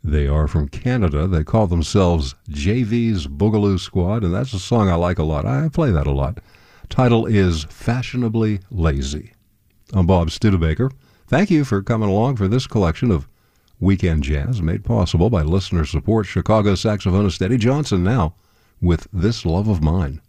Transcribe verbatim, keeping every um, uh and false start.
They are from Canada. They call themselves J V's Boogaloo Squad, and that's a song I like a lot. I play that a lot. Title is Fashionably Lazy. I'm Bob Studebaker. Thank you for coming along for this collection of Weekend Jazz made possible by listener support. Chicago saxophonist Eddie Johnson now with This Love of Mine.